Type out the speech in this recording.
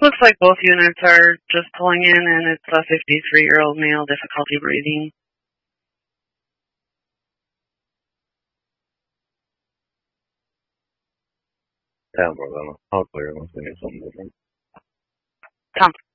Looks like both units are just pulling in, and it's a 53-year-old male, difficulty breathing. Yeah, well, then I'll clear unless they need something different. Tom.